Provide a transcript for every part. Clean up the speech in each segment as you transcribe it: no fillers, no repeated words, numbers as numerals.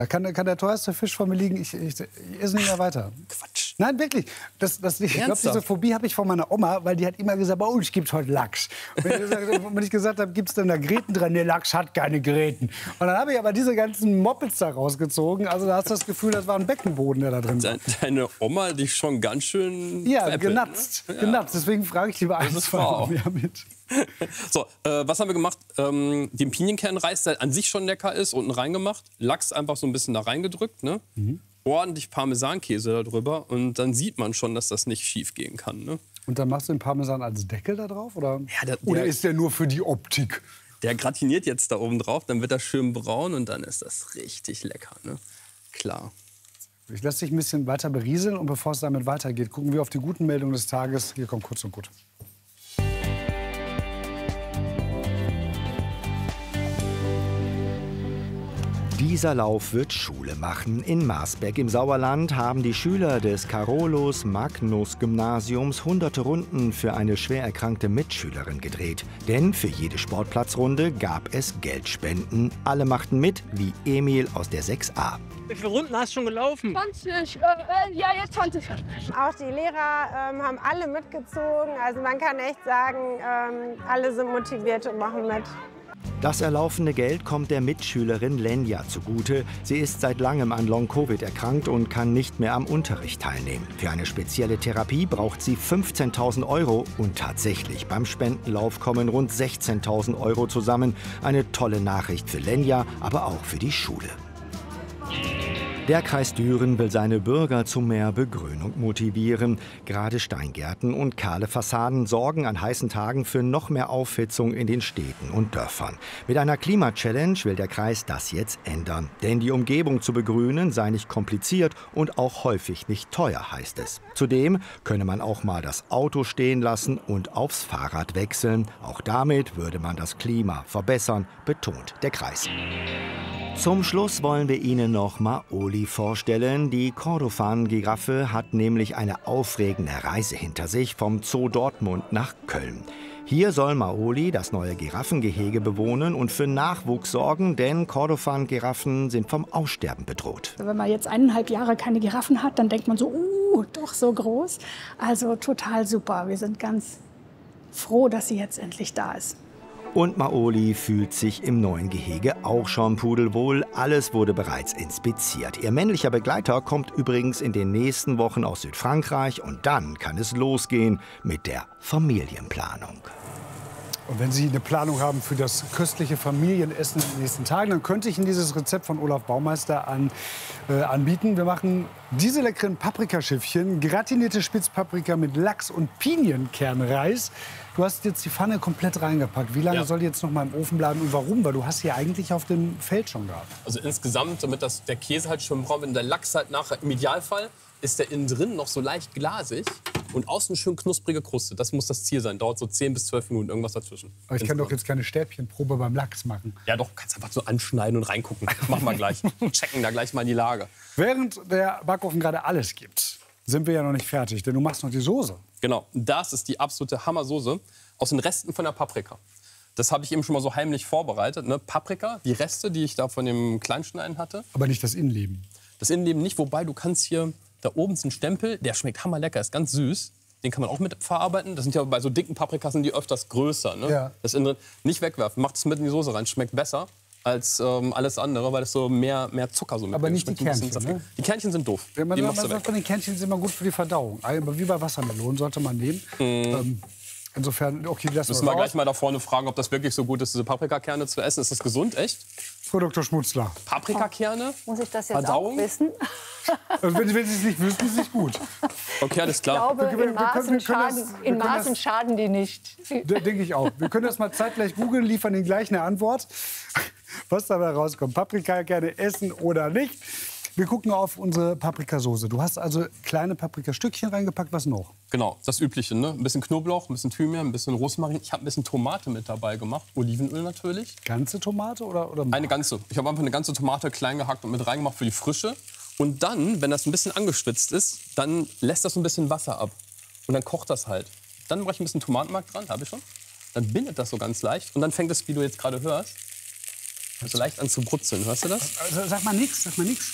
Da kann der teuerste Fisch vor mir liegen. Ich esse nicht mehr weiter. Quatsch. Nein, wirklich. Ich glaube, diese Phobie habe ich von meiner Oma, weil die hat immer gesagt, bei uns gibt es heute Lachs. Und wenn ich gesagt habe, gibt es denn da Gräten dran? Der Lachs hat keine Gräten. Und dann habe ich aber diese ganzen Moppets da rausgezogen. Also da hast du das Gefühl, das war ein Beckenboden, der da drin war. Deine Oma, die schon ganz schön genatzt. Ne? Ja. Genatzt. Deswegen frage ich lieber eins von mir mit. So, was haben wir gemacht? Den Pinienkernreis, der an sich schon lecker ist, unten reingemacht. Lachs einfach so ein bisschen da reingedrückt, ne? Ordentlich Parmesankäse darüber und dann sieht man schon, dass das nicht schief gehen kann. Ne? Und dann machst du den Parmesan als Deckel da drauf? Oder, Ja, oder ist der nur für die Optik? Der gratiniert jetzt da oben drauf, dann wird er schön braun und dann ist das richtig lecker. Ne? Klar. Ich lasse dich ein bisschen weiter berieseln und bevor es damit weitergeht, gucken wir auf die guten Meldungen des Tages. Hier kommt kurz und gut. Dieser Lauf wird Schule machen. In Marsberg im Sauerland haben die Schüler des Carolus-Magnus-Gymnasiums hunderte Runden für eine schwer erkrankte Mitschülerin gedreht. Denn für jede Sportplatzrunde gab es Geldspenden. Alle machten mit, wie Emil aus der 6a. Wie viele Runden hast du schon gelaufen? 20, ja, jetzt 20. Auch die Lehrer haben alle mitgezogen. Also man kann echt sagen, alle sind motiviert und machen mit. Das erlaufene Geld kommt der Mitschülerin Lenja zugute. Sie ist seit langem an Long-Covid erkrankt und kann nicht mehr am Unterricht teilnehmen. Für eine spezielle Therapie braucht sie 15.000 € und tatsächlich beim Spendenlauf kommen rund 16.000 € zusammen. Eine tolle Nachricht für Lenja, aber auch für die Schule. Der Kreis Düren will seine Bürger zu mehr Begrünung motivieren. Gerade Steingärten und kahle Fassaden sorgen an heißen Tagen für noch mehr Aufhitzung in den Städten und Dörfern. Mit einer Klima-Challenge will der Kreis das jetzt ändern. Denn die Umgebung zu begrünen sei nicht kompliziert und auch häufig nicht teuer, heißt es. Zudem könne man auch mal das Auto stehen lassen und aufs Fahrrad wechseln. Auch damit würde man das Klima verbessern, betont der Kreis. Zum Schluss wollen wir Ihnen noch Maoli vorstellen. Die Kordofan-Giraffe hat nämlich eine aufregende Reise hinter sich vom Zoo Dortmund nach Köln. Hier soll Maoli das neue Giraffengehege bewohnen und für Nachwuchs sorgen, denn Kordofan-Giraffen sind vom Aussterben bedroht. Wenn man jetzt 1,5 Jahre keine Giraffen hat, dann denkt man so, doch so groß. Also total super. Wir sind ganz froh, dass sie jetzt endlich da ist. Und Maoli fühlt sich im neuen Gehege auch schon pudelwohl. Alles wurde bereits inspiziert. Ihr männlicher Begleiter kommt übrigens in den nächsten Wochen aus Südfrankreich. Und dann kann es losgehen mit der Familienplanung. Und wenn Sie eine Planung haben für das köstliche Familienessen in den nächsten Tagen, dann könnte ich Ihnen dieses Rezept von Olaf Baumeister anbieten. Wir machen diese leckeren Paprikaschiffchen, gratinierte Spitzpaprika mit Lachs und Pinienkernreis. Du hast jetzt die Pfanne komplett reingepackt. Wie lange soll die jetzt noch mal im Ofen bleiben und warum? Weil du hast hier eigentlich auf dem Feld schon gehabt. Also insgesamt, damit der Käse halt schön braun wird und der Lachs halt nachher, im Idealfall, ist der innen drin noch so leicht glasig und außen schön knusprige Kruste. Das muss das Ziel sein. Dauert so 10 bis 12 Minuten, irgendwas dazwischen. Aber ich kann doch jetzt keine Stäbchenprobe beim Lachs machen. Ja doch, kannst einfach so anschneiden und reingucken. Machen wir gleich. Checken da gleich mal die Lage. Während der Backofen gerade alles gibt, sind wir ja noch nicht fertig, denn du machst noch die Soße. Genau, das ist die absolute Hammersoße aus den Resten von der Paprika. Das habe ich eben schon mal so heimlich vorbereitet. Ne? Paprika, die Reste, die ich da von dem Kleinschneiden hatte. Aber nicht das Innenleben. Das Innenleben nicht, wobei du kannst hier, da oben ist ein Stempel, der schmeckt hammerlecker, ist ganz süß. Den kann man auch mit verarbeiten. Das sind ja bei so dicken Paprikas sind die öfters größer. Ne? Ja. Das Innere nicht wegwerfen, macht es mit in die Soße rein, schmeckt besser als alles andere, weil es so mehr Zucker so mit. Aber nicht die Kernchen, ne? Die Kernchen sind doof. Ja, Die machst du weg. von den Kernchen sind immer gut für die Verdauung. Aber wie bei Wassermelonen sollte man nehmen. Insofern, okay, lassen Müssen wir gleich mal da vorne fragen, ob das wirklich so gut ist, diese Paprikakerne zu essen. Ist das gesund, echt? Frau Dr. Schmutzler. Paprikakerne? Muss ich das jetzt Verdauung? auch wissen? Wenn Sie es nicht wüssten, ist es nicht gut. Okay, alles Ich klar. glaube, in Maßen schaden die nicht. Denke ich auch. Wir können das mal zeitgleich googeln, liefern Ihnen gleich eine Antwort, was dabei rauskommt. Paprikakerne essen oder nicht. Wir gucken auf unsere Paprikasauce. Du hast also kleine Paprikastückchen reingepackt. Was noch? Genau, das Übliche. Ne? Ein bisschen Knoblauch, ein bisschen Thymian, ein bisschen Rosmarin. Ich habe ein bisschen Tomate mit dabei gemacht. Olivenöl natürlich. Ganze Tomate oder? Eine ganze. Ich habe einfach eine ganze Tomate klein gehackt und mit reingemacht für die Frische. Und dann, wenn das ein bisschen angeschwitzt ist, dann lässt das so ein bisschen Wasser ab. Und dann kocht das halt. Dann mache ich ein bisschen Tomatenmark dran, habe ich schon. Dann bindet das so ganz leicht. Und dann fängt es, wie du jetzt gerade hörst, So leicht an zu brutzeln, hörst du das? Also, sag mal nichts, sag mal nichts.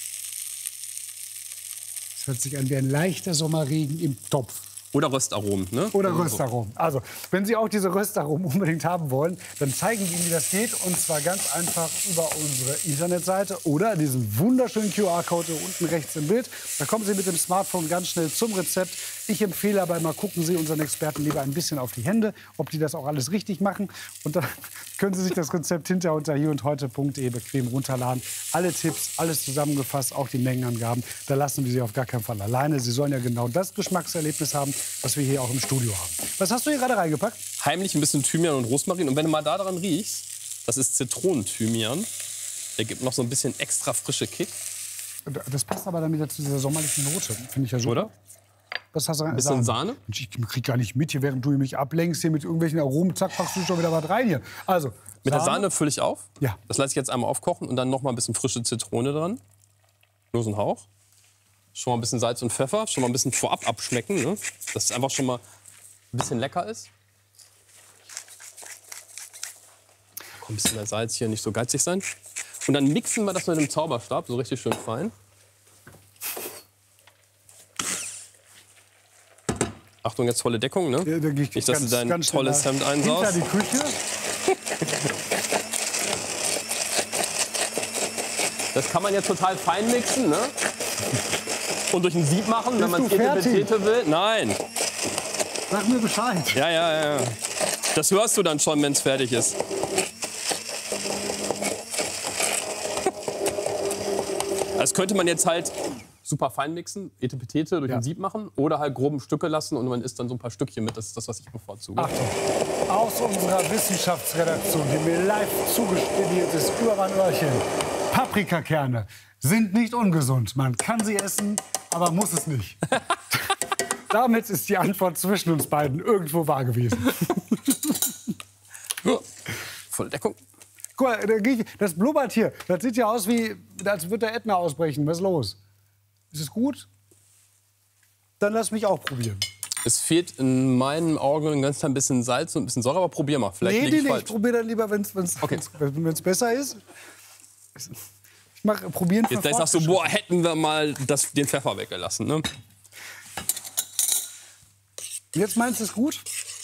Es hört sich an wie ein leichter Sommerregen im Topf. Oder Röstaromen, ne? Oder Röstaromen. Also, wenn Sie auch diese Röstaromen unbedingt haben wollen, dann zeigen wir Ihnen, wie das geht. Und zwar ganz einfach über unsere Internetseite oder diesen wunderschönen QR-Code hier unten rechts im Bild. Da kommen Sie mit dem Smartphone ganz schnell zum Rezept. Ich empfehle aber mal, gucken Sie unseren Experten lieber ein bisschen auf die Hände, ob die das auch alles richtig machen. Und dann können Sie sich das Rezept hinterher unter hierundheute.de bequem runterladen. Alle Tipps, alles zusammengefasst, auch die Mengenangaben. Da lassen wir Sie auf gar keinen Fall alleine. Sie sollen ja genau das Geschmackserlebnis haben, was wir hier auch im Studio haben. Was hast du hier gerade reingepackt? Heimlich ein bisschen Thymian und Rosmarin. Und wenn du mal daran riechst, das ist Zitronenthymian. Der gibt noch so ein bisschen extra frische Kick. Das passt aber dann wieder zu dieser sommerlichen Note. Finde ich ja super. Oder? Was hast du rein? Ein bisschen Sahne? Ich krieg gar nicht mit hier, während du mich ablenkst hier mit irgendwelchen Aromen. Zack, packst du schon wieder was rein hier. Also, Mit der Sahne fülle ich auf. Ja. Das lasse ich jetzt einmal aufkochen und dann noch mal ein bisschen frische Zitrone dran. Nur so ein Hauch. Schon mal ein bisschen Salz und Pfeffer. Schon mal ein bisschen vorab abschmecken, ne? Dass es einfach schon mal ein bisschen lecker ist. Kommt ein bisschen mehr Salz hier, nicht so geizig sein. Und dann mixen wir das mit dem Zauberstab, so richtig schön fein. Achtung, jetzt volle Deckung, ne? Da gehe ich Nicht, dass du dein ganz tolles schnell Hemd einsaust. hinter die Küche. Das kann man jetzt total fein mixen, ne? Und durch ein Sieb machen, wenn man es du fertig? Etepetete will. Nein. Sag mir Bescheid. Ja. Das hörst du dann schon, wenn es fertig ist. Das könnte man jetzt halt super fein mixen, Etepetete durch ein Sieb machen oder halt groben Stücke lassen und man isst dann so ein paar Stückchen mit. Das ist das, was ich bevorzuge. Achtung, aus unserer Wissenschaftsredaktion, die mir live zugespielt ist, über mein Öhrchen. Paprikakerne sind nicht ungesund. Man kann sie essen, aber muss es nicht. Damit ist die Antwort zwischen uns beiden irgendwo wahr gewesen. Volle Deckung. Guck mal, das blubbert hier. Das sieht ja aus, wie als würde der Ätna ausbrechen. Was ist los? Ist es gut? Dann lass mich auch probieren. Es fehlt in meinen Augen ein ganz klein bisschen Salz und ein bisschen Säure, aber probier mal. Vielleicht liege ich Ich falsch. probiere dann lieber, wenn es besser ist. Ich mache probieren. Jetzt gleich sagst du, boah, hätten wir mal den Pfeffer weggelassen, ne? Jetzt meinst du es gut?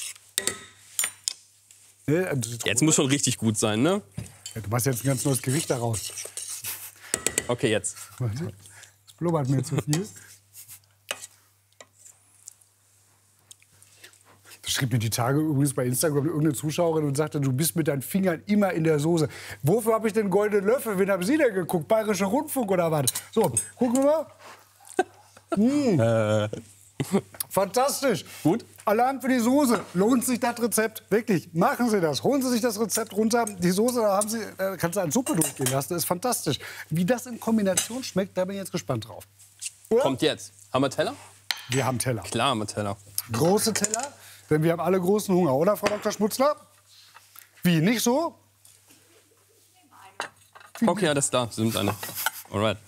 Jetzt muss schon richtig gut sein, ne? Ja, du machst jetzt ein ganz neues Gericht daraus. Okay, jetzt. Warte. Das blubbert mir zu viel. Das schrieb mir die Tage übrigens bei Instagram irgendeine Zuschauerin und sagte, du bist mit deinen Fingern immer in der Soße. Wofür habe ich den goldenen Löffel? Wen haben Sie denn geguckt? Bayerischer Rundfunk oder was? So, gucken wir mal. Fantastisch. Gut? Alarm für die Soße. Lohnt sich das Rezept? Wirklich, machen Sie das. Holen Sie sich das Rezept runter. Die Soße, da haben Sie, kannst du an Suppe durchgehen lassen. Das ist fantastisch. Wie das in Kombination schmeckt, da bin ich jetzt gespannt drauf. Oder? Kommt jetzt. Haben wir Teller? Wir haben Teller. Klar, haben wir Teller. Große Teller, denn wir haben alle großen Hunger, oder, Frau Dr. Schmutzler? Wie, nicht so? Okay, ja, das ist da. Sind eine. Alright.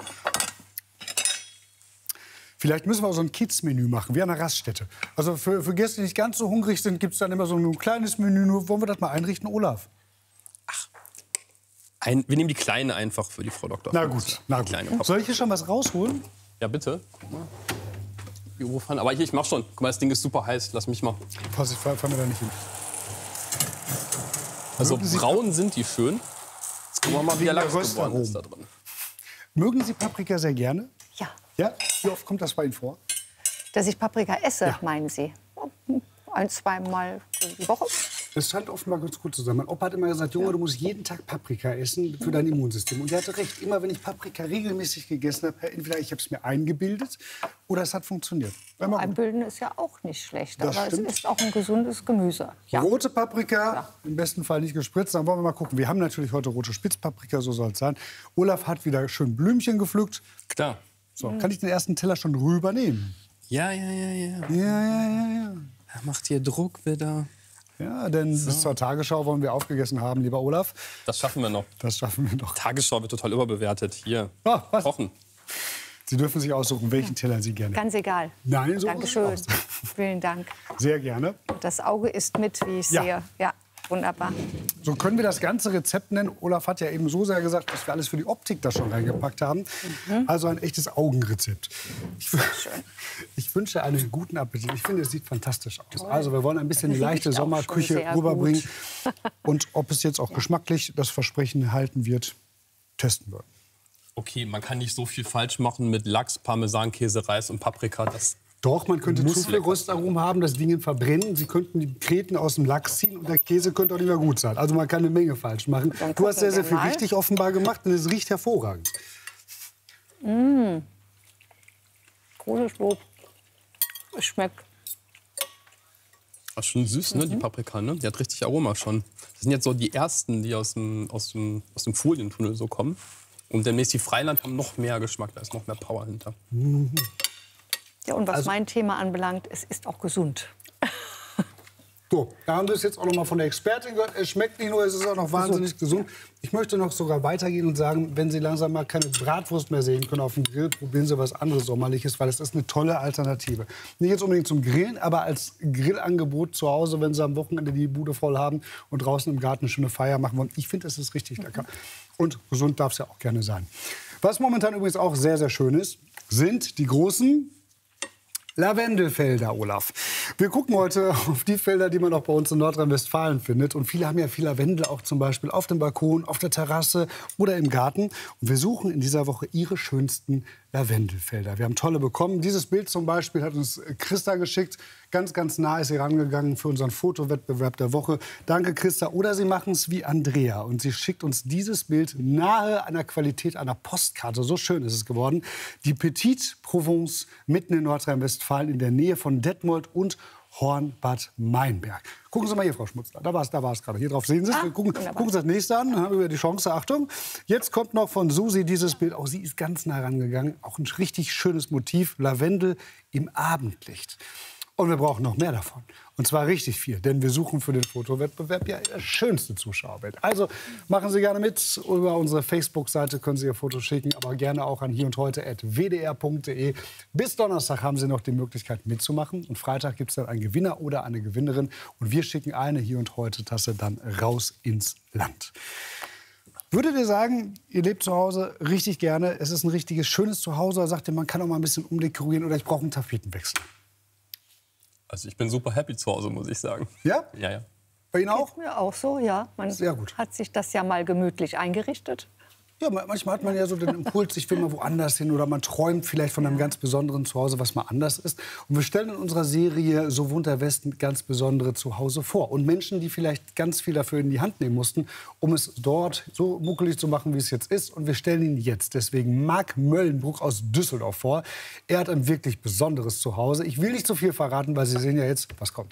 Vielleicht müssen wir auch so ein Kids-Menü machen, wie an einer Raststätte. Also für Gäste, die nicht ganz so hungrig sind, gibt es dann immer so ein kleines Menü. Nur, wollen wir das mal einrichten, Olaf? Wir nehmen die kleine einfach für die Frau Doktor. Na gut, na gut. Kleine Pappe. Soll ich hier schon was rausholen? Ja, bitte. Guck mal. Die Ofenpfanne. Aber hier, ich mach schon. Guck mal, das Ding ist super heiß. Lass mich mal. Pass, ich fahr mir da nicht hin. Also Mögen Sie braun sind die schön. Jetzt gucken wir mal, wie der Wegen der Lachs geworden Röstaromen. ist da drin. Mögen Sie Paprika sehr gerne? Ja, Ja? Wie oft kommt das bei Ihnen vor? dass ich Paprika esse, meinen Sie? 1-2 Mal die Woche. Das scheint offenbar ganz gut zu sein. Mein Opa hat immer gesagt, Junge, du musst jeden Tag Paprika essen für dein Immunsystem. Und er hatte recht. Immer wenn ich Paprika regelmäßig gegessen habe, entweder ich habe es mir eingebildet oder es hat funktioniert. Einbilden ist ja auch nicht schlecht, Das aber stimmt. es ist auch ein gesundes Gemüse. Ja. Rote Paprika, im besten Fall nicht gespritzt. Dann wollen wir mal gucken. Wir haben natürlich heute rote Spitzpaprika, so soll es sein. Olaf hat wieder schön Blümchen gepflückt. Klar. So, kann ich den ersten Teller schon rübernehmen? Ja. Ja. Er macht hier Druck wieder. Ja, denn bis zur Tagesschau wollen wir aufgegessen haben, lieber Olaf. Das schaffen wir noch. Das schaffen wir noch. Tagesschau wird total überbewertet. Hier. Ah, was? Kochen. Sie dürfen sich aussuchen, welchen Teller Sie gerne. Ganz egal. Nein, so Dankeschön. sieht's aus. Vielen Dank. Sehr gerne. Das Auge ist mit, wie ich Ja. sehe. Ja. Wunderbar. So können wir das ganze Rezept nennen. Olaf hat ja eben so sehr gesagt, dass wir alles für die Optik da schon reingepackt haben. Also ein echtes Augenrezept. Ich wünsche einen guten Appetit. Ich finde, es sieht fantastisch aus. Also wir wollen ein bisschen die leichte Sommerküche rüberbringen. Und ob es jetzt auch geschmacklich das Versprechen halten wird, testen wir. Okay, man kann nicht so viel falsch machen mit Lachs, Parmesankäse, Reis und Paprika. Doch, man könnte zu viel lecker Röstaromen haben, das Ding verbrennen. Sie könnten die Kreten aus dem Lachs ziehen und der Käse könnte auch nicht mehr gut sein. Also man kann eine Menge falsch machen. Du hast sehr, sehr viel richtig offenbar gemacht und es riecht hervorragend. Großes Lob. Es schmeckt. Das ist schon süß, ne, die Paprika, ne? Die hat richtig Aroma schon. Das sind jetzt so die ersten, die aus dem Folientunnel so kommen. Und demnächst die Freiland haben noch mehr Geschmack, da ist noch mehr Power hinter. Ja, und was mein Thema anbelangt, es ist auch gesund. So, da haben wir es jetzt auch noch mal von der Expertin gehört. Es schmeckt nicht nur, es ist auch noch wahnsinnig gesund. Ich möchte noch sogar weitergehen und sagen, wenn Sie langsam mal keine Bratwurst mehr sehen können auf dem Grill, probieren Sie was anderes Sommerliches, weil es ist eine tolle Alternative. Nicht jetzt unbedingt zum Grillen, aber als Grillangebot zu Hause, wenn Sie am Wochenende die Bude voll haben und draußen im Garten eine schöne Feier machen wollen. Ich finde, es ist richtig lecker. Und gesund darf es ja auch gerne sein. Was momentan übrigens auch sehr, sehr schön ist, sind die großen Lavendelfelder, Olaf. Wir gucken heute auf die Felder, die man auch bei uns in Nordrhein-Westfalen findet. Und viele haben ja viel Lavendel, auch zum Beispiel auf dem Balkon, auf der Terrasse oder im Garten. Und wir suchen in dieser Woche Ihre schönsten Lavendelfelder. Wir haben tolle bekommen. Dieses Bild zum Beispiel hat uns Christa geschickt. Ganz, ganz nah ist sie rangegangen für unseren Fotowettbewerb der Woche. Danke, Christa. Oder Sie machen es wie Andrea. Und sie schickt uns dieses Bild nahe einer Qualität einer Postkarte. So schön ist es geworden. Die Petite Provence mitten in Nordrhein-Westfalen in der Nähe von Detmold und Horn-Bad Meinberg. Gucken Sie mal hier, Frau Schmutzler. Da war es gerade. Hier drauf sehen Sie es. Wir gucken Sie das nächste an. Dann haben wir die Chance. Achtung. Jetzt kommt noch von Susi dieses Bild. Auch sie ist ganz nah rangegangen. Auch ein richtig schönes Motiv. Lavendel im Abendlicht. Und wir brauchen noch mehr davon. Und zwar richtig viel. Denn wir suchen für den Fotowettbewerb ja das schönste Zuschauerbild. Also machen Sie gerne mit. Über unsere Facebook-Seite können Sie Ihr Foto schicken. Aber gerne auch an hierundheute@wdr.de. Bis Donnerstag haben Sie noch die Möglichkeit mitzumachen. Und Freitag gibt es dann einen Gewinner oder eine Gewinnerin. Und wir schicken eine Hier und Heute-Tasse dann raus ins Land. Würdet ihr sagen, ihr lebt zu Hause richtig gerne? Es ist ein richtiges, schönes Zuhause? Oder sagt ihr, man kann auch mal ein bisschen umdekorieren oder ich brauche einen Tapetenwechsel? Also ich bin super happy zu Hause, muss ich sagen. Ja? Ja, ja. Bei Ihnen auch? Geht mir auch so, ja. Man Sehr gut. hat sich das ja mal gemütlich eingerichtet. Ja, manchmal hat man ja so den Impuls, ich will mal woanders hin oder man träumt vielleicht von einem ganz besonderen Zuhause, was mal anders ist. Und wir stellen in unserer Serie So wohnt der Westen ganz besondere Zuhause vor. Und Menschen, die vielleicht ganz viel dafür in die Hand nehmen mussten, um es dort so muckelig zu machen, wie es jetzt ist. Und wir stellen ihn jetzt deswegen Marc Möllenbruck aus Düsseldorf vor. Er hat ein wirklich besonderes Zuhause. Ich will nicht zu viel verraten, weil Sie sehen ja jetzt, was kommt.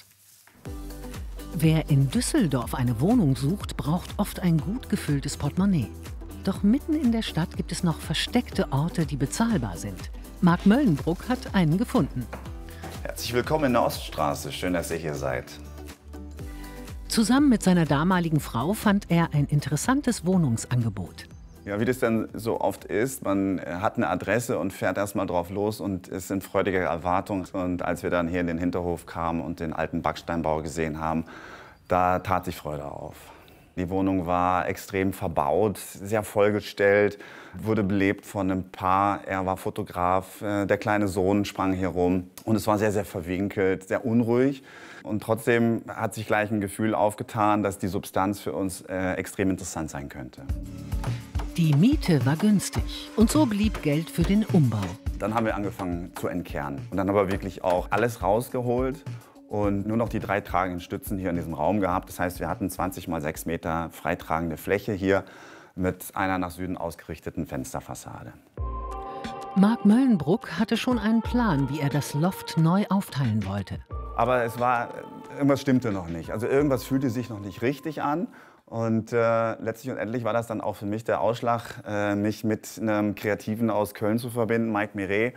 Wer in Düsseldorf eine Wohnung sucht, braucht oft ein gut gefülltes Portemonnaie. Doch mitten in der Stadt gibt es noch versteckte Orte, die bezahlbar sind. Marc Möllenbruck hat einen gefunden. Herzlich willkommen in der Oststraße. Schön, dass ihr hier seid. Zusammen mit seiner damaligen Frau fand er ein interessantes Wohnungsangebot. Ja, wie das dann so oft ist, man hat eine Adresse und fährt erst mal drauf los und ist in freudiger Erwartung. Und als wir dann hier in den Hinterhof kamen und den alten Backsteinbau gesehen haben, da tat sich Freude auf. Die Wohnung war extrem verbaut, sehr vollgestellt, wurde belebt von einem Paar. Er war Fotograf, der kleine Sohn sprang hier rum. Und es war sehr, sehr verwinkelt, sehr unruhig. Und trotzdem hat sich gleich ein Gefühl aufgetan, dass die Substanz für uns extrem interessant sein könnte. Die Miete war günstig und so blieb Geld für den Umbau. Dann haben wir angefangen zu entkernen und dann aber wirklich auch alles rausgeholt und nur noch die 3 tragenden Stützen hier in diesem Raum gehabt. Das heißt, wir hatten 20 mal 6 Meter freitragende Fläche hier mit einer nach Süden ausgerichteten Fensterfassade. Marc Möllenbruck hatte schon einen Plan, wie er das Loft neu aufteilen wollte. Aber irgendwas stimmte noch nicht. Also irgendwas fühlte sich noch nicht richtig an. Und letztlich und endlich war das dann auch für mich der Ausschlag, mich mit einem Kreativen aus Köln zu verbinden, Mike Miret,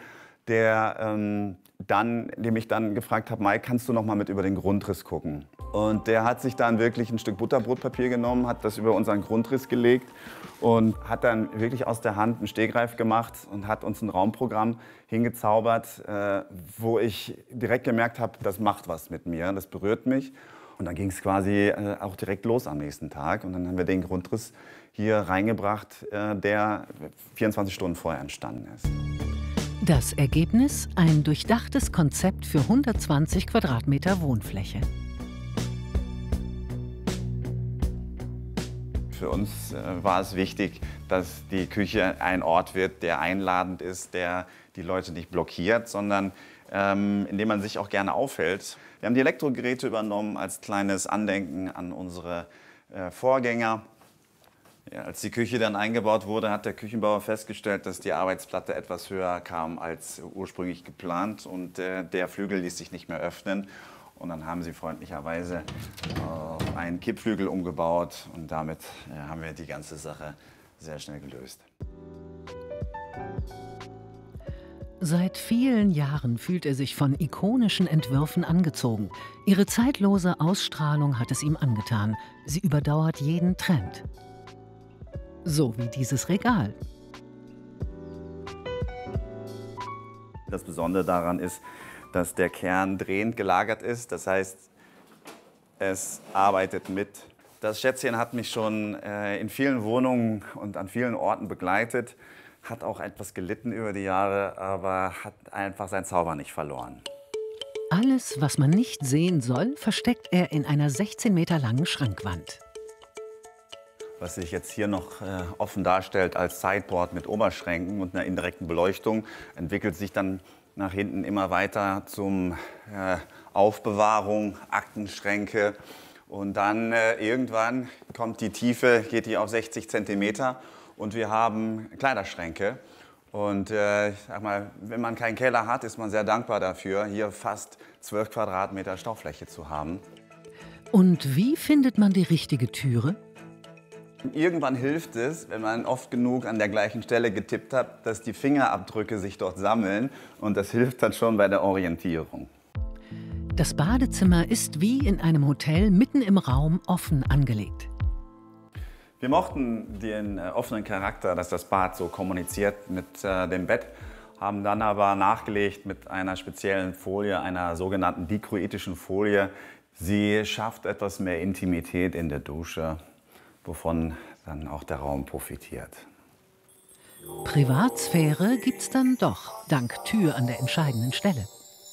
dem ich dann gefragt habe, Mike, kannst du noch mal mit über den Grundriss gucken? Und der hat sich dann wirklich ein Stück Butterbrotpapier genommen, hat das über unseren Grundriss gelegt und hat dann wirklich aus der Hand einen Stehgreif gemacht und hat uns ein Raumprogramm hingezaubert, wo ich direkt gemerkt habe, das macht was mit mir, das berührt mich. Und dann ging es quasi auch direkt los am nächsten Tag. Und dann haben wir den Grundriss hier reingebracht, der 24 Stunden vorher entstanden ist. Das Ergebnis? Ein durchdachtes Konzept für 120 Quadratmeter Wohnfläche. Für uns war es wichtig, dass die Küche ein Ort wird, der einladend ist, der die Leute nicht blockiert, sondern in dem man sich auch gerne aufhält. Wir haben die Elektrogeräte übernommen als kleines Andenken an unsere Vorgänger. Ja, als die Küche dann eingebaut wurde, hat der Küchenbauer festgestellt, dass die Arbeitsplatte etwas höher kam als ursprünglich geplant und der Flügel ließ sich nicht mehr öffnen. Und dann haben sie freundlicherweise einen Kippflügel umgebaut und damit haben wir die ganze Sache sehr schnell gelöst. Seit vielen Jahren fühlt er sich von ikonischen Entwürfen angezogen. Ihre zeitlose Ausstrahlung hat es ihm angetan. Sie überdauert jeden Trend. So wie dieses Regal. Das Besondere daran ist, dass der Kern drehend gelagert ist. Das heißt, es arbeitet mit. Das Schätzchen hat mich schon in vielen Wohnungen und an vielen Orten begleitet. Hat auch etwas gelitten über die Jahre, aber hat einfach seinen Zauber nicht verloren. Alles, was man nicht sehen soll, versteckt er in einer 16 Meter langen Schrankwand. Was sich jetzt hier noch offen darstellt als Sideboard mit Oberschränken und einer indirekten Beleuchtung, entwickelt sich dann nach hinten immer weiter zum Aufbewahrung, Aktenschränke. Und dann irgendwann kommt die Tiefe, geht die auf 60 Zentimeter und wir haben Kleiderschränke. Und ich sag mal, wenn man keinen Keller hat, ist man sehr dankbar dafür, hier fast 12 Quadratmeter Staufläche zu haben. Und wie findet man die richtige Türe? Irgendwann hilft es, wenn man oft genug an der gleichen Stelle getippt hat, dass die Fingerabdrücke sich dort sammeln. Und das hilft dann schon bei der Orientierung. Das Badezimmer ist wie in einem Hotel mitten im Raum offen angelegt. Wir mochten den offenen Charakter, dass das Bad so kommuniziert mit dem Bett, haben dann aber nachgelegt mit einer speziellen Folie, einer sogenannten dikroetischen Folie. Sie schafft etwas mehr Intimität in der Dusche, wovon dann auch der Raum profitiert. Privatsphäre gibt's dann doch, dank Tür an der entscheidenden Stelle.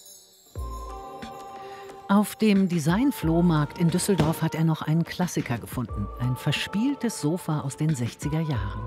Auf dem Design-Flohmarkt in Düsseldorf hat er noch einen Klassiker gefunden. Ein verspieltes Sofa aus den 60er Jahren.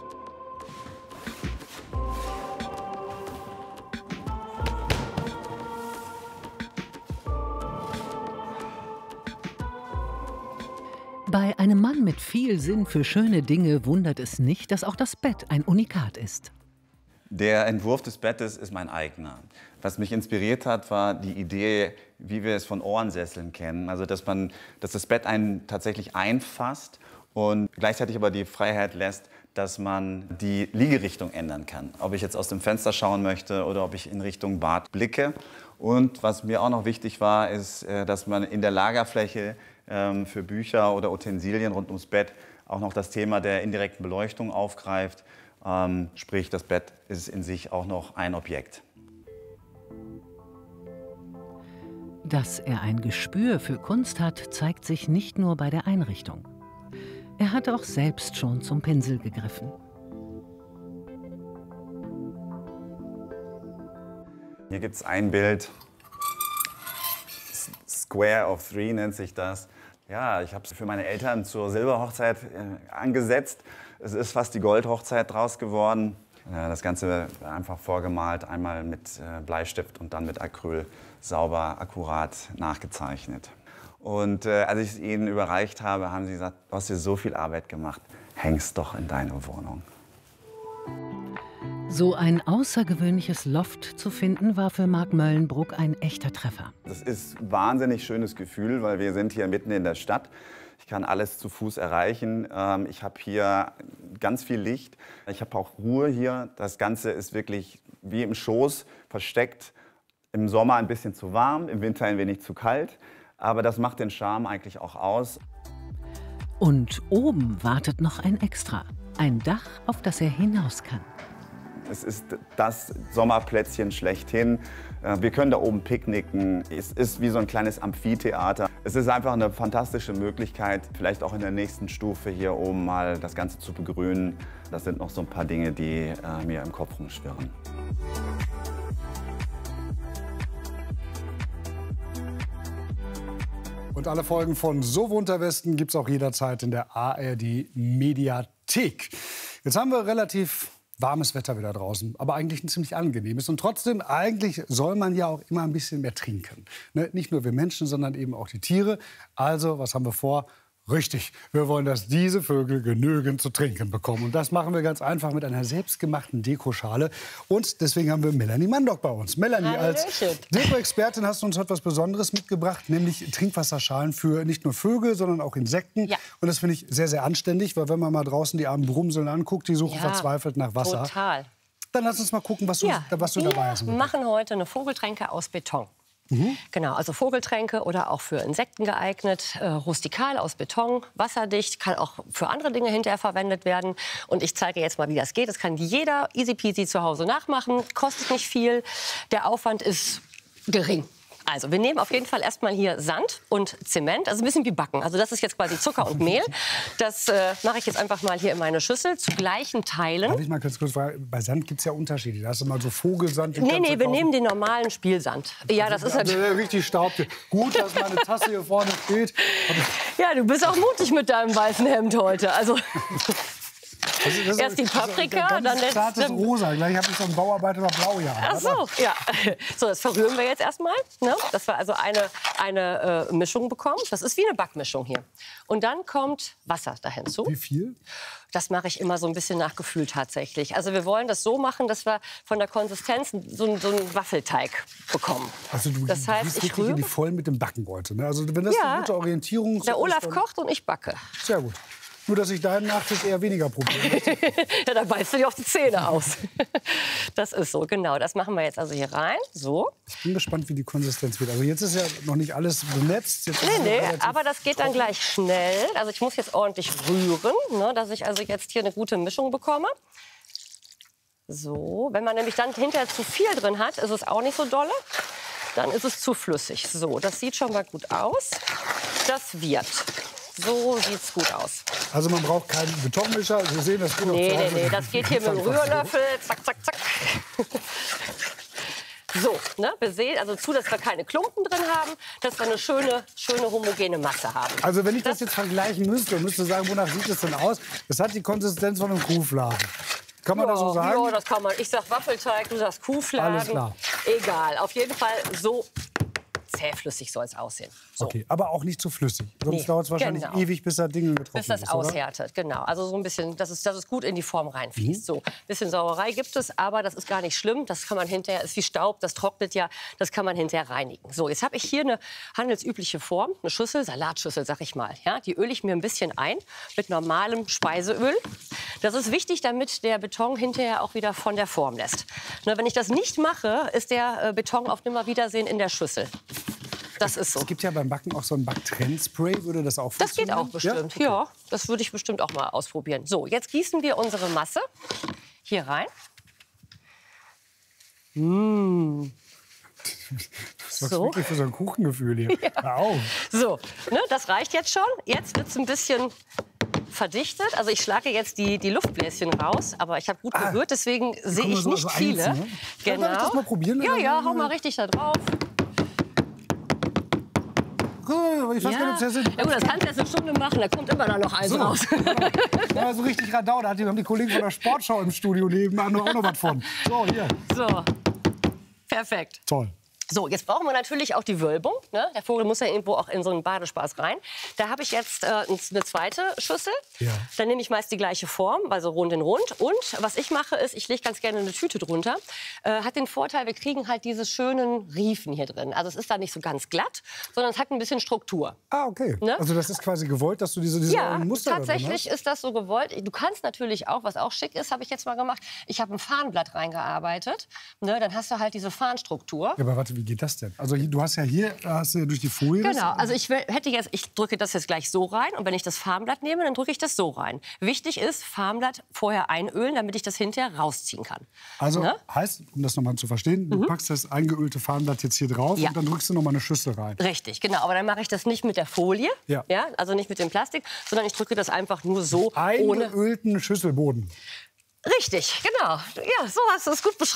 Bei einem Mann mit viel Sinn für schöne Dinge wundert es nicht, dass auch das Bett ein Unikat ist. Der Entwurf des Bettes ist mein eigener. Was mich inspiriert hat, war die Idee, wie wir es von Ohrensesseln kennen. Also, dass das Bett einen tatsächlich einfasst und gleichzeitig aber die Freiheit lässt, dass man die Liegerichtung ändern kann. Ob ich jetzt aus dem Fenster schauen möchte oder ob ich in Richtung Bad blicke. Und was mir auch noch wichtig war, ist, dass man in der Lagerfläche für Bücher oder Utensilien rund ums Bett auch noch das Thema der indirekten Beleuchtung aufgreift. Sprich, das Bett ist in sich auch noch ein Objekt. Dass er ein Gespür für Kunst hat, zeigt sich nicht nur bei der Einrichtung. Er hat auch selbst schon zum Pinsel gegriffen. Hier gibt es ein Bild, Square of Three nennt sich das. Ja, ich habe es für meine Eltern zur Silberhochzeit angesetzt. Es ist fast die Goldhochzeit draus geworden. Das Ganze einfach vorgemalt, einmal mit Bleistift und dann mit Acryl sauber, akkurat nachgezeichnet. Und als ich es ihnen überreicht habe, haben sie gesagt, du hast dir so viel Arbeit gemacht, häng's doch in deine Wohnung. So ein außergewöhnliches Loft zu finden, war für Marc Möllenbruck ein echter Treffer. Das ist ein wahnsinnig schönes Gefühl, weil wir sind hier mitten in der Stadt. Ich kann alles zu Fuß erreichen. Ich habe hier ganz viel Licht. Ich habe auch Ruhe hier. Das Ganze ist wirklich wie im Schoß versteckt. Im Sommer ein bisschen zu warm, im Winter ein wenig zu kalt. Aber das macht den Charme eigentlich auch aus. Und oben wartet noch ein Extra. Ein Dach, auf das er hinaus kann. Es ist das Sommerplätzchen schlechthin. Wir können da oben picknicken. Es ist wie so ein kleines Amphitheater. Es ist einfach eine fantastische Möglichkeit, vielleicht auch in der nächsten Stufe hier oben mal das Ganze zu begrünen. Das sind noch so ein paar Dinge, die mir im Kopf rumschwirren. Und alle Folgen von So wohnt der Westen gibt es auch jederzeit in der ARD Mediathek. Jetzt haben wir relativ warmes Wetter wieder draußen, aber eigentlich ein ziemlich angenehmes. Und trotzdem, eigentlich soll man ja auch immer ein bisschen mehr trinken. Ne? Nicht nur wir Menschen, sondern eben auch die Tiere. Also, was haben wir vor? Richtig, wir wollen, dass diese Vögel genügend zu trinken bekommen. Und das machen wir ganz einfach mit einer selbstgemachten Dekoschale. Und deswegen haben wir Melanie Mandock bei uns. Melanie, als Deko-Expertin hast du uns heute was Besonderes mitgebracht, nämlich Trinkwasserschalen für nicht nur Vögel, sondern auch Insekten. Ja. Und das finde ich sehr, sehr anständig, weil wenn man mal draußen die armen Brumseln anguckt, die suchen verzweifelt nach Wasser. Total. Dann lass uns mal gucken, was du dabei hast. Wir machen heute eine Vogeltränke aus Beton. Genau, also Vogeltränke oder auch für Insekten geeignet, rustikal aus Beton, wasserdicht, kann auch für andere Dinge hinterher verwendet werden. Und ich zeige jetzt mal, wie das geht. Das kann jeder easy peasy zu Hause nachmachen, kostet nicht viel, der Aufwand ist gering. Also wir nehmen auf jeden Fall erstmal hier Sand und Zement, also ein bisschen wie Backen. Also das ist jetzt quasi Zucker und Mehl. Das mache ich jetzt einfach mal hier in meine Schüssel zu gleichen Teilen. Darf ich mal kurz fragen, bei Sand gibt es ja Unterschiede. Da hast du mal so Vogelsand. Nee, wir nehmen den normalen Spielsand. Ja, das ist halt richtig Staub. Gut, dass meine Tasse hier vorne steht. Ja, du bist auch mutig mit deinem weißen Hemd heute. Also erst die Paprika, dann das rosa. Gleich habe ich so einen Bauarbeiter noch blau hier. Ach so, ja. So, das verrühren wir jetzt erstmal, ne? Dass wir also eine Mischung bekommen. Das ist wie eine Backmischung hier. Und dann kommt Wasser da hinzu. Wie viel? Das mache ich immer so ein bisschen nach Gefühl tatsächlich. Also wir wollen das so machen, dass wir von der Konsistenz so einen Waffelteig bekommen. Also du das heißt, ich rühre voll mit dem Backenbeutel. Ne? Also wenn das eine gute Orientierung der Olaf kocht und ich backe. Sehr gut. Nur, dass ich deinen Nachtisch eher weniger Probleme habe. Ja, da beißt du dir auf die Zähne aus. Das ist so, genau. Das machen wir jetzt also hier rein. So. Ich bin gespannt, wie die Konsistenz wird. Also jetzt ist ja noch nicht alles benetzt. Jetzt nee, aber das geht dann gleich schnell. Also ich muss jetzt ordentlich rühren, ne, dass ich also jetzt hier eine gute Mischung bekomme. So, wenn man nämlich dann hinterher zu viel drin hat, ist es auch nicht so dolle. Dann ist es zu flüssig. So, das sieht schon mal gut aus. Das wird. So sieht's gut aus. Also man braucht keinen Betonmischer. Sie sehen, das geht nee, das geht hier mit dem Rührlöffel. Zack, zack, zack. So, ne? Wir sehen also zu, dass wir keine Klumpen drin haben, dass wir eine schöne homogene Masse haben. Also wenn ich das jetzt vergleichen müsste sagen, wonach sieht es denn aus? Das hat die Konsistenz von einem Kuhfladen. Kann man das so sagen? Ja, das kann man. Ich sag Waffelteig, du sagst Kuhfladen. Alles klar. Egal, auf jeden Fall so zähflüssig soll es aussehen. So. Okay, aber auch nicht zu flüssig. Sonst dauert es wahrscheinlich ewig, bis das Ding getroffen ist. Bis das aushärtet, genau. Also so ein bisschen, dass es gut in die Form reinfließt. So, ein bisschen Sauerei gibt es, aber das ist gar nicht schlimm. Das kann man hinterher, ist wie Staub, das trocknet ja, das kann man hinterher reinigen. So, jetzt habe ich hier eine handelsübliche Form, eine Schüssel, Salatschüssel, sag ich mal. Ja, die öle ich mir ein bisschen ein mit normalem Speiseöl. Das ist wichtig, damit der Beton hinterher auch wieder von der Form lässt. Na, wenn ich das nicht mache, ist der Beton auf Nimmerwiedersehen in der Schüssel. Das ist so. Es gibt ja beim Backen auch so ein Backtrennspray. Würde das auch funktionieren? Das geht auch bestimmt. Ja, okay. Ja, das würde ich bestimmt auch mal ausprobieren. So, jetzt gießen wir unsere Masse hier rein. Das ist wirklich für so ein Kuchengefühl hier. Ja. Hör auf. So, ne, das reicht jetzt schon. Jetzt wird es ein bisschen verdichtet. Also ich schlage jetzt die Luftbläschen raus, aber ich habe gut gerührt, deswegen sehe ich nicht so viele. Einzeln, ne? Genau. Darf ich das mal probieren? Ja, hau mal richtig da drauf. Ich weiß gar nicht, ob das ja gut, das kannst du jetzt eine Stunde machen, da kommt immer noch eins raus. Ja, so richtig Radau, da haben die Kollegen von der Sportschau im Studio nebenan auch noch was von. So, hier. So, perfekt. Toll. So, jetzt brauchen wir natürlich auch die Wölbung. Ne? Der Vogel muss ja irgendwo auch in so einen Badespaß rein. Da habe ich jetzt eine zweite Schüssel. Ja. Dann nehme ich meist die gleiche Form, also rund in rund. Und was ich mache, ist, ich lege ganz gerne eine Tüte drunter. Hat den Vorteil, wir kriegen halt diese schönen Riefen hier drin. Also es ist da nicht so ganz glatt, sondern es hat ein bisschen Struktur. Ah, okay. Ne? Also das ist quasi gewollt, dass du diese Muster tatsächlich da drin hast? Ist das so gewollt. Du kannst natürlich auch, was auch schick ist, habe ich jetzt mal gemacht, ich habe ein Farnblatt reingearbeitet. Ne? Dann hast du halt diese Farnstruktur. Ja, aber warte, wie geht das denn? Also du hast ja hier durch die Folie... Genau, also ich drücke das jetzt gleich so rein und wenn ich das Farnblatt nehme, dann drücke ich das so rein. Wichtig ist, Farnblatt vorher einölen, damit ich das hinterher rausziehen kann. Also heißt, um das nochmal zu verstehen, du packst das eingeölte Farnblatt jetzt hier drauf und dann drückst du nochmal eine Schüssel rein. Richtig, genau. Aber dann mache ich das nicht mit der Folie, also nicht mit dem Plastik, sondern ich drücke das einfach nur so. Eingeölten Schüsselboden. Richtig, genau. Ja, so hast du es gut beschrieben.